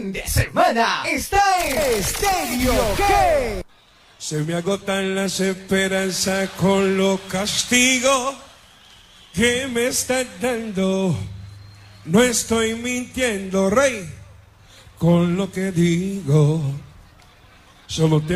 fin de semana está en Estéreo ¿Qué? Se me agotan las esperanzas con los castigos que me están dando. No estoy mintiendo, rey, con lo que digo. Solo te